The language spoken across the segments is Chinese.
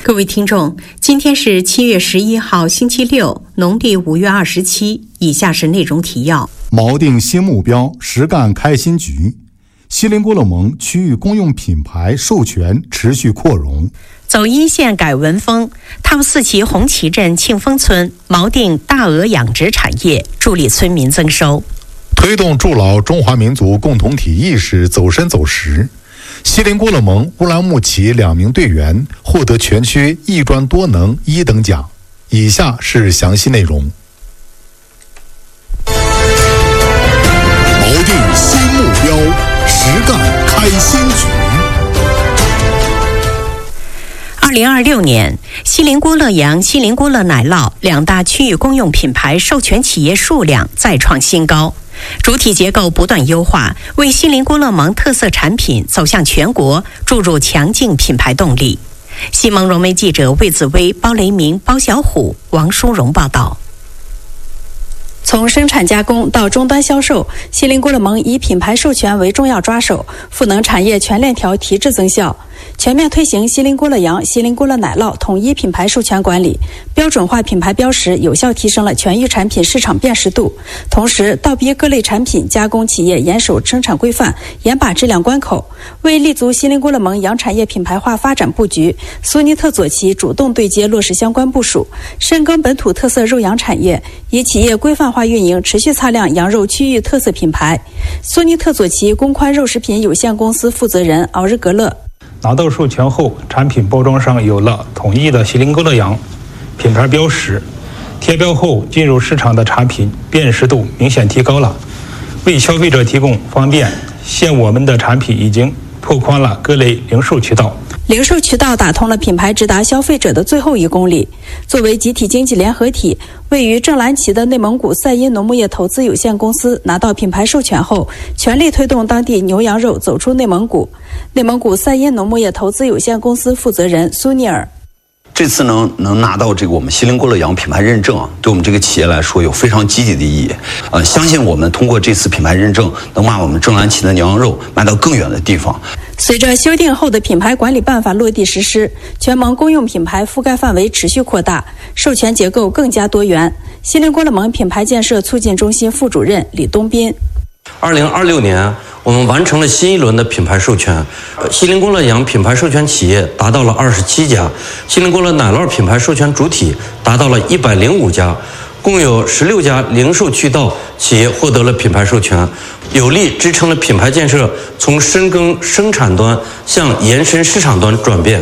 各位听众，今天是7月11号，星期六，农历5月27。以下是内容提要： 锚定新目标，实干开新局。锡林郭勒盟区域公用品牌授权持续扩容。 走一线改文风，TOP 4期红旗镇庆丰村锚定大鹅养殖产业，助力村民增收。 推动筑牢中华民族共同体意识走深走实。锡林郭勒盟乌兰牧骑2名队员获得全区艺专多能1等奖。以下是详细内容。 锚定新目标，实干开新局。 2026年，锡林郭勒洋、锡林郭勒奶酪2大区域公用品牌授权企业数量再创新高。主体结构不断优化，为锡林郭勒盟特色产品走向全国注入强劲品牌动力。西蒙融媒记者魏子薇、包雷明、包小虎、王淑荣报道。 从生产加工到终端销售，锡林郭勒盟以品牌授权为重要抓手，赋能产业全链条提质增效，全面推行锡林郭勒洋、锡林郭勒奶酪统一品牌授权管理，标准化品牌标识，有效提升了全域产品市场辨识度。同时，倒逼各类产品加工企业严守生产规范，严把质量关口。为立足锡林郭勒盟洋产业品牌化发展布局，苏尼特左旗主动对接落实相关部署，深耕本土特色肉羊产业，以企业规范化运营持续擦亮羊肉区域特色品牌。苏尼特左旗公宽肉食品有限公司负责人敖日格勒： 拿到授权后，产品包装上有了统一的锡林郭勒洋品牌标识，贴标后进入市场的产品辨识度明显提高了，为消费者提供方便。现我们的产品已经拓宽了各类零售渠道， 零售渠道打通了品牌直达消费者的最后1公里。作为集体经济联合体，位于正蓝旗的内蒙古赛因农牧业投资有限公司拿到品牌授权后，全力推动当地牛羊肉走出内蒙古。内蒙古赛因农牧业投资有限公司负责人苏尼尔： 这次能拿到这个我们锡林郭勒洋品牌认证啊，对我们这个企业来说有非常积极的意义。相信我们通过这次品牌认证，能把我们正蓝旗的牛羊肉卖到更远的地方。 随着修订后的品牌管理办法落地实施，全盟公用品牌覆盖范围持续扩大，授权结构更加多元。锡林郭勒盟品牌建设促进中心副主任李东斌 ：2026年，我们完成了新一轮的品牌授权，锡林郭勒洋品牌授权企业达到了27家，锡林郭勒奶酪品牌授权主体达到了105家，共有16家零售渠道企业获得了品牌授权，有力支撑了品牌建设从深耕生产端向延伸市场端转变。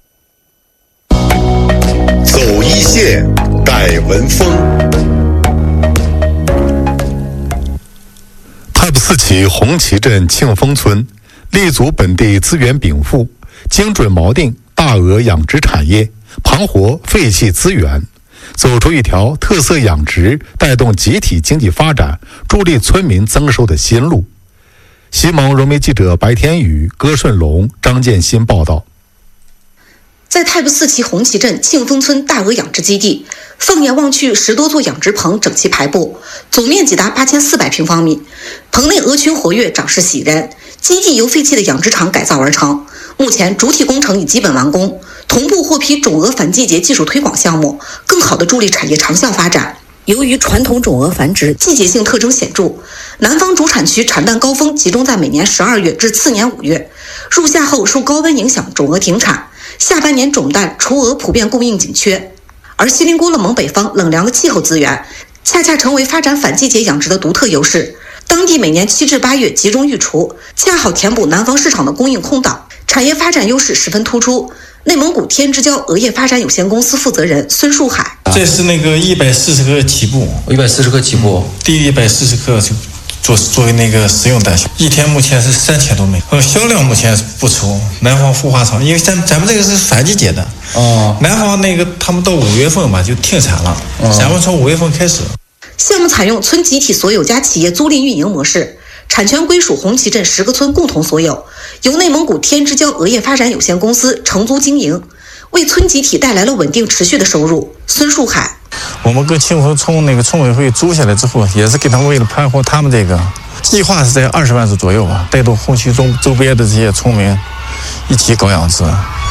走一线，改文风。 TOP 4期红旗镇庆丰村立足本地资源禀赋，精准锚定大鹅养殖产业，盘活废弃资源，走出一条特色养殖带动集体经济发展、助力村民增收的新路。西蒙融媒记者白天宇、歌顺龙、张建新报道。 在TOP 4期红旗镇庆丰村大鹅养殖基地，放眼望去，10多座养殖棚整齐排布，总面积达8400平方米。棚内鹅群活跃，长势喜人。基地由废弃的养殖场改造而成，目前主体工程已基本完工，同步获批种鹅反季节技术推广项目，更好地助力产业长效发展。由于传统种鹅繁殖季节性特征显著，南方主产区产蛋高峰集中在每年12月至次年5月，入夏后受高温影响，种鹅停产，下半年种蛋、雏鹅普遍供应紧缺。而锡林郭勒盟北方冷凉的气候资源，恰恰成为发展反季节养殖的独特优势。当地每年7至8月集中育雏，恰好填补南方市场的供应空档，产业发展优势十分突出。内蒙古天之骄鹅业发展有限公司负责人孙树海： 这是那个140克起步 140克起步， 低于140克作为那个食用单，一天目前是3000多枚，销量目前不愁。南方孵化厂，因为咱们这个是反季节的，南方那个他们到5月份吧就停产了，咱们从5月份开始。 项目采用村集体所有加企业租赁运营模式，产权归属红旗镇10个村共同所有，由内蒙古天之骄鹅业发展有限公司承租经营，为村集体带来了稳定持续的收入。孙树海： 我们跟庆丰从那个村委会租下来之后，也是给他们为了盘活他们这个计划是在20万只左右吧，带动红旗周边的这些村民一起搞养殖。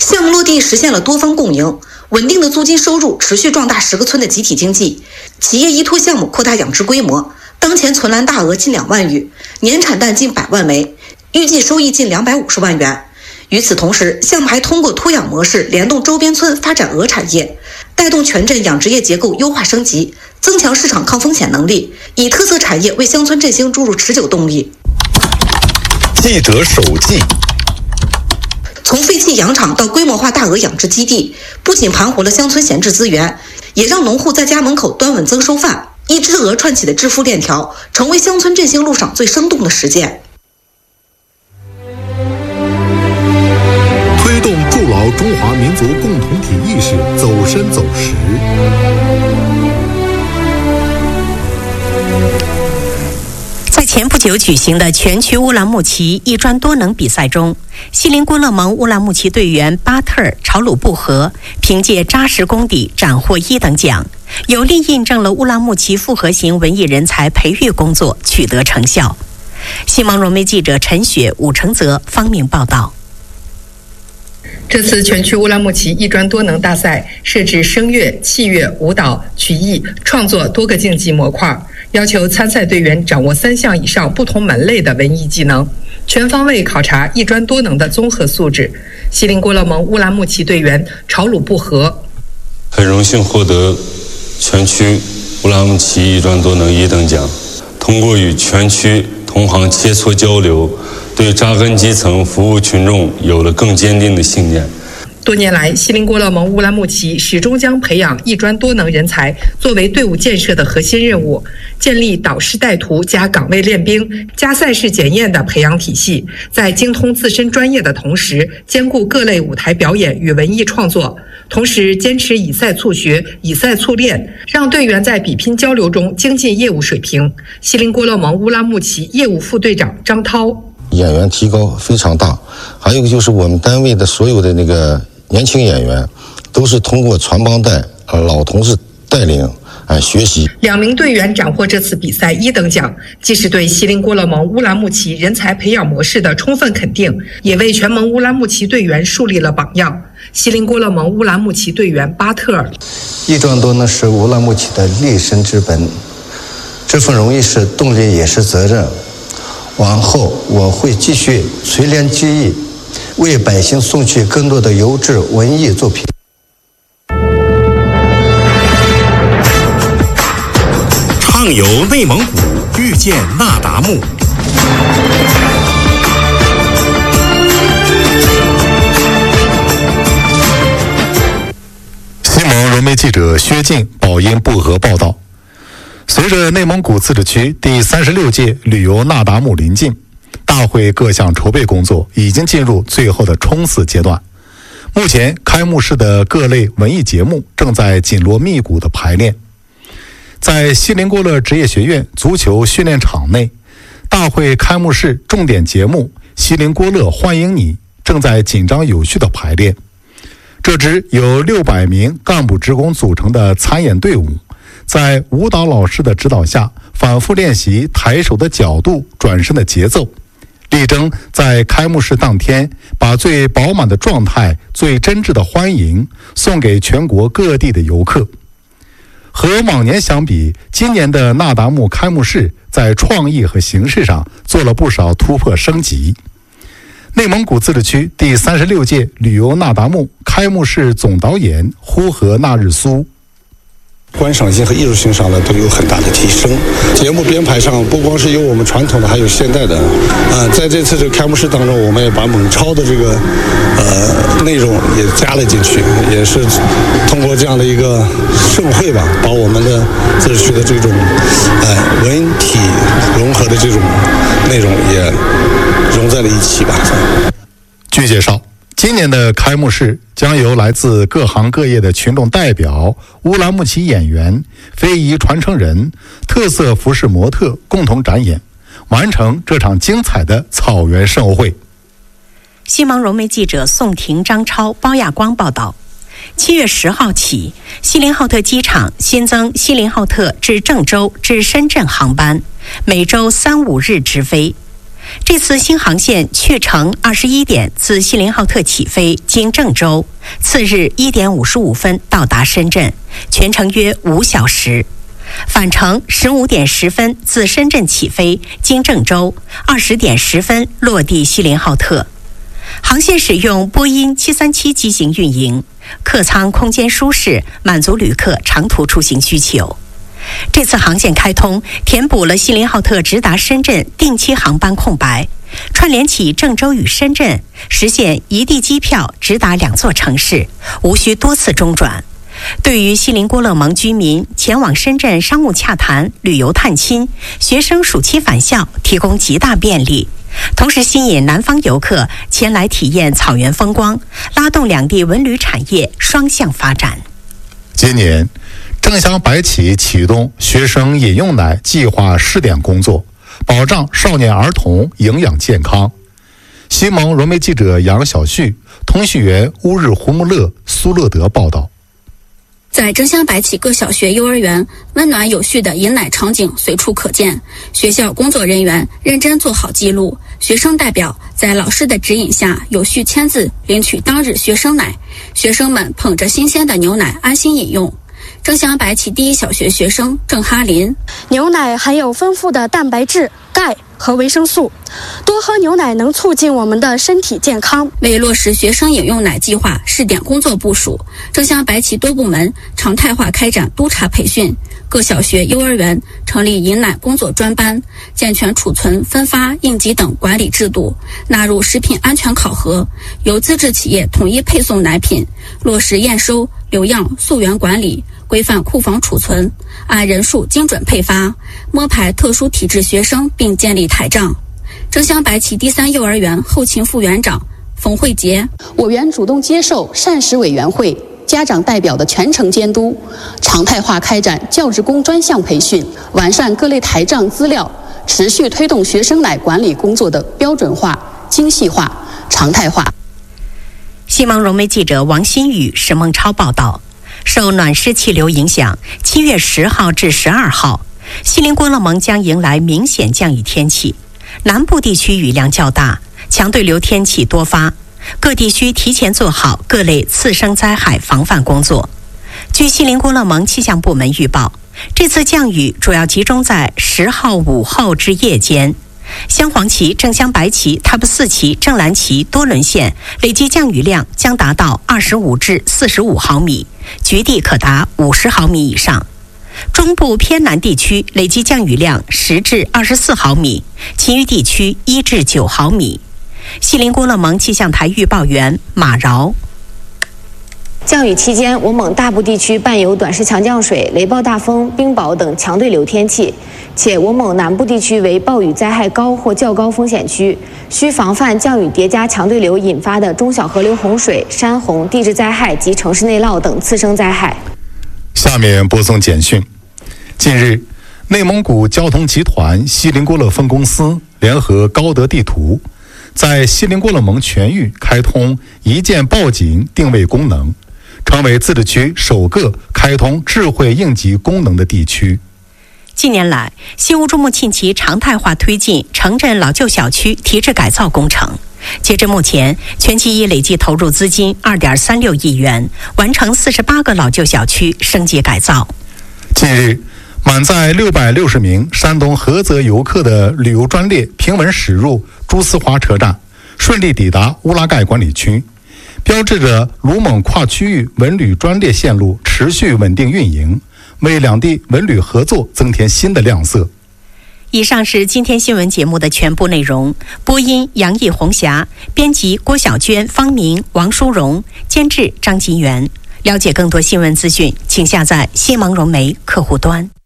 项目落地实现了多方共赢，稳定的租金收入持续壮大10个村的集体经济。企业依托项目扩大养殖规模，当前存栏大额近2万余，年产蛋近100万枚，预计收益近250万元。与此同时，项目还通过托养模式联动周边村发展鹅产业，带动全镇养殖业结构优化升级，增强市场抗风险能力，以特色产业为乡村振兴注入持久动力。 记者手记。 从废弃养场到规模化大鹅养殖基地，不仅盘活了乡村闲置资源，也让农户在家门口端稳增收饭，一只鹅串起的致富链条，成为乡村振兴路上最生动的实践。 推动筑牢中华民族共同体意识走深走实。 在前不久举行的全区乌兰牧骑一专多能比赛中，锡林郭勒盟乌兰牧骑队员巴特尔朝鲁布和凭借扎实功底斩获1等奖，有力印证了乌兰牧骑复合型文艺人才培育工作取得成效。新闻融媒记者陈雪、武承泽方面报道。 这次全区乌兰牧骑一专多能大赛设置声乐、器乐、舞蹈、曲艺、创作多个竞技模块，要求参赛队员掌握3项以上不同门类的文艺技能，全方位考察一专多能的综合素质。锡林郭勒盟乌兰牧骑队员朝鲁布和很荣幸获得全区乌兰牧骑一专多能1等奖，通过与全区同行切磋交流，对扎根基层服务群众有了更坚定的信念。 多年来，锡林郭勒盟乌兰牧骑始终将培养一专多能人才作为队伍建设的核心任务，建立导师带徒加岗位练兵加赛事检验的培养体系，在精通自身专业的同时，兼顾各类舞台表演与文艺创作，同时坚持以赛促学、以赛促练，让队员在比拼交流中精进业务水平。锡林郭勒盟乌兰牧骑业务副队长张涛： 演员提高非常大，还有一个就是我们单位的所有的那个年轻演员都是通过传帮带老同事带领学习。 2名队员斩获这次比赛1等奖，既是对锡林郭勒盟乌兰牧骑人才培养模式的充分肯定，也为全盟乌兰牧骑队员树立了榜样。锡林郭勒盟乌兰牧骑队员巴特尔： 一专多能是乌兰牧骑的立身之本，这份荣誉是动力也是责任。往后我会继续锤炼技艺，为百姓送去更多的优质文艺作品。 畅游内蒙古，遇见那达慕。 新闻融媒记者薛静、宝音布和报道。随着内蒙古自治区第36届旅游那达慕临近，大会各项筹备工作已经进入最后的冲刺阶段。目前开幕式的各类文艺节目正在紧锣密鼓的排练。在锡林郭勒职业学院足球训练场内，大会开幕式重点节目锡林郭勒欢迎你正在紧张有序的排练。这支由600名干部职工组成的参演队伍，在舞蹈老师的指导下，反复练习抬手的角度、转身的节奏，力争在开幕式当天把最饱满的状态、最真挚的欢迎送给全国各地的游客。和往年相比，今年的那达慕开幕式在创意和形式上做了不少突破升级。内蒙古自治区第36届旅游那达慕开幕式总导演呼和纳日苏： 观赏性和艺术性上呢都有很大的提升。节目编排上不光是有我们传统的，还有现代的。在这次这个开幕式当中，我们也把蒙超的这个内容也加了进去，也是通过这样的一个盛会吧，把我们的自治区的这种文体融合的这种内容也融在了一起吧。 据介绍，今年的开幕式将由来自各行各业的群众代表、乌兰牧骑演员、非遗传承人、特色服饰模特共同展演，完成这场精彩的草原盛会。 新闻融媒记者宋婷、张超、包亚光报道。7月10号起，锡林浩特机场新增锡林浩特至郑州至深圳航班，每周3、5日直飞。 这次新航线去程21点自锡林浩特起飞，经郑州，次日1点55分到达深圳，全程约5小时。返程15点10分自深圳起飞，经郑州，20点10分落地锡林浩特。航线使用波音737机型运营，客舱空间舒适，满足旅客长途出行需求。这次航线开通，填补了锡林浩特直达深圳定期航班空白，串联起郑州与深圳，实现一地机票直达2座城市，无需多次中转。对于锡林郭勒盟居民前往深圳商务洽谈、旅游探亲、学生暑期返校提供极大便利，同时吸引南方游客前来体验草原风光，拉动两地文旅产业双向发展。 今年，正乡白起启动学生饮用奶计划试点工作，保障少年儿童营养健康。西蒙融媒记者杨小旭、通讯员乌日胡木勒、苏乐德报道。 在正乡白起各小学、幼儿园，温暖有序的饮奶场景随处可见。学校工作人员认真做好记录，学生代表在老师的指引下有序签字领取当日学生奶，学生们捧着新鲜的牛奶安心饮用。正乡白起第一小学学生郑哈林： 牛奶含有丰富的蛋白质、钙和维生素，多喝牛奶能促进我们的身体健康。 为落实学生饮用奶计划试点工作部署，正乡白起多部门常态化开展督查培训，各小学、幼儿园成立饮奶工作专班，健全储存、分发、应急等管理制度，纳入食品安全考核，由资质企业统一配送奶品，落实验收、留样、溯源管理，规范库房储存，按人数精准配发，摸排特殊体质学生并建立台账。正乡白起第3幼儿园后勤副园长冯慧杰： 我园主动接受膳食委员会、家长代表的全程监督，常态化开展教职工专项培训，完善各类台账资料，持续推动学生奶管理工作的标准化、精细化、常态化。 西蒙融媒记者王新宇、石梦超报道。受暖湿气流影响，7月10号至12号，锡林郭勒盟将迎来明显降雨天气，南部地区雨量较大，强对流天气多发，各地需提前做好各类次生灾害防范工作。据锡林郭勒盟气象部门预报，这次降雨主要集中在10号午后至夜间。镶黄旗、正乡白旗、塔布四旗、正蓝旗多伦县累计降雨量将达到25至45毫米，局地可达50毫米以上。中部偏南地区累计降雨量10至24毫米，其余地区1至9毫米。锡林郭勒盟气象台预报员马饶： 降雨期间，我盟大部地区伴有短时强降水、雷暴大风、冰雹等强对流天气，且我盟南部地区为暴雨灾害高或较高风险区，需防范降雨叠加强对流引发的中小河流洪水、山洪、地质灾害及城市内涝等次生灾害。 下面播送简讯。近日，内蒙古交通集团锡林郭勒分公司联合高德地图，在锡林郭勒盟全域开通一键报警定位功能，成为自治区首个开通智慧应急功能的地区。 近年来，西乌珠穆沁旗常态化推进城镇老旧小区提质改造工程。截至目前，全期已累计投入资金2.36亿元，完成48个老旧小区升级改造。 近日，满载660名山东菏泽游客的旅游专列平稳驶入朱丝华车站，顺利抵达乌拉盖管理区，标志着鲁蒙跨区域文旅专列线路持续稳定运营，为两地文旅合作增添新的亮色。 以上是今天新闻节目的全部内容。播音杨毅、红霞，编辑郭小娟、方明、王淑荣，监制张金元。了解更多新闻资讯，请下载西蒙融媒客户端。